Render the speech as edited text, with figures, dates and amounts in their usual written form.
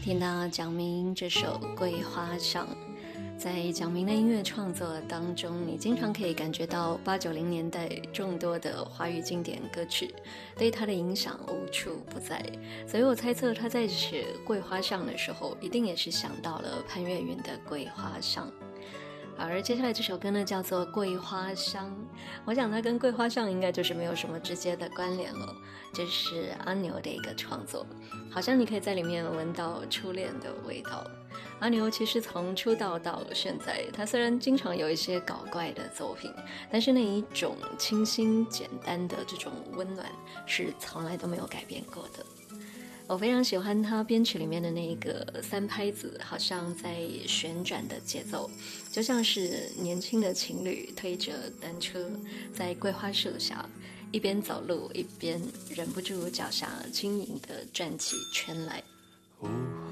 听到蒋明这首《桂花上》，在蒋明的音乐创作当中，你经常可以感觉到80、90年代众多的华语经典歌曲对他的影响无处不在，所以我猜测他在写《桂花上》的时候，一定也是想到了潘越云的《桂花上》。而接下来这首歌呢，叫做《桂花香》，我想它跟桂花上应该就是没有什么直接的关联了。这是阿牛的一个创作，好像你可以在里面闻到初恋的味道。阿牛其实从出道到现在，他虽然经常有一些搞怪的作品，但是那一种清新简单的这种温暖是从来都没有改变过的。我非常喜欢他编曲里面的那个3拍子，好像在旋转的节奏，就像是年轻的情侣推着单车在桂花树下，一边走路一边忍不住脚下轻盈地转起圈来。 忽